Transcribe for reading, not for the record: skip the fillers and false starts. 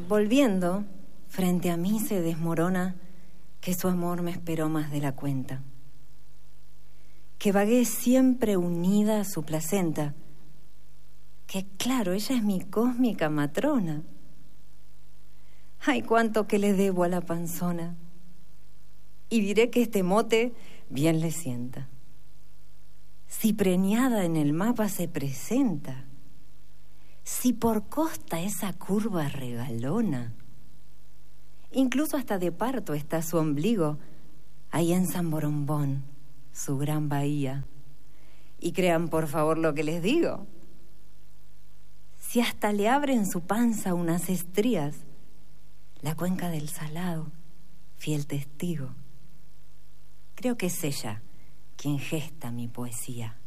Volviendo, frente a mí se desmorona que su amor me esperó más de la cuenta. Que vagué siempre unida a su placenta, que claro, ella es mi cósmica matrona. Ay, cuánto que le debo a la panzona. Y diré que este mote bien le sienta. Si preñada en el mapa se presenta, si por costa esa curva regalona, incluso hasta de parto está su ombligo, ahí en San Borombón, su gran bahía. Y crean por favor lo que les digo. Si hasta le abren su panza unas estrías, la cuenca del Salado, fiel testigo. Creo que es ella quien gesta mi poesía.